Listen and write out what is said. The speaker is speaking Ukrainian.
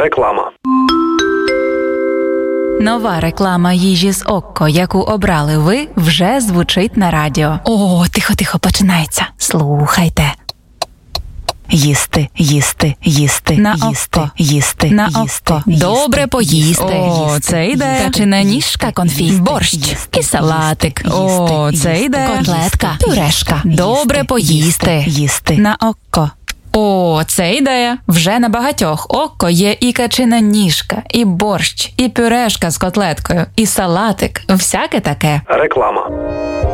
Реклама. Нова реклама їжі з Окко, яку обрали ви, вже звучить на радіо. О, тихо, починається. Слухайте. Їсти, їсти, їсти, На їсти, Окко. їсти, На їсти, Окко. їсти, Добре поїсти. їсти, О, це йде. Качина ніжка, конфіт, Борщ. І салатик. О, це йде. Котлетка, Пюрешка. Добре поїсти. їсти. На Окко. О, це ідея. Вже на багатьох Окко є і качина ніжка, і борщ, і пюрешка з котлеткою, і салатик. Всяке таке. Реклама.